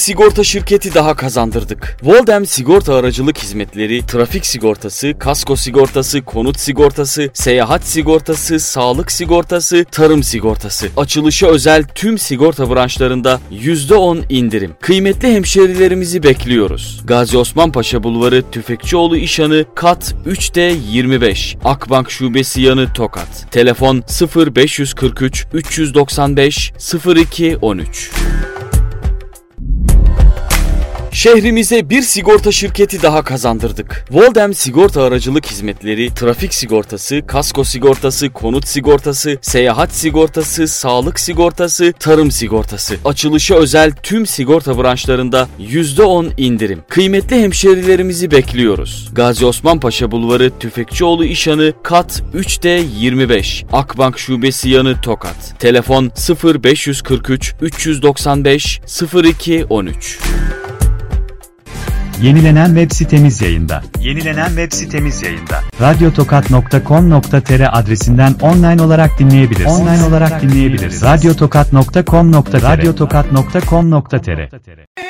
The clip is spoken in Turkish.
sigorta şirketi daha kazandırdık. Voldem sigorta aracılık hizmetleri, trafik sigortası, kasko sigortası, konut sigortası, seyahat sigortası, sağlık sigortası, tarım sigortası. Açılışa özel tüm sigorta branşlarında %10 indirim. Kıymetli hemşerilerimizi bekliyoruz. Gazi Osman Paşa Bulvarı, Tüfekçioğlu İşhanı, kat 3D 25. Akbank Şubesi yanı Tokat. Telefon 0543 395 02 13. Şehrimize bir sigorta şirketi daha kazandırdık. Voldem sigorta aracılık hizmetleri, trafik sigortası, kasko sigortası, konut sigortası, seyahat sigortası, sağlık sigortası, tarım sigortası. Açılışa özel tüm sigorta branşlarında %10 indirim. Kıymetli hemşerilerimizi bekliyoruz. Gazi Osman Paşa Bulvarı, Tüfekçioğlu İşhanı, kat 3D 25. Akbank Şubesi yanı Tokat. Telefon 0543 395 02 13. Yenilenen web sitemiz yayında. Radyotokat.com.tr adresinden online olarak dinleyebilirsiniz. Radyotokat.com.tr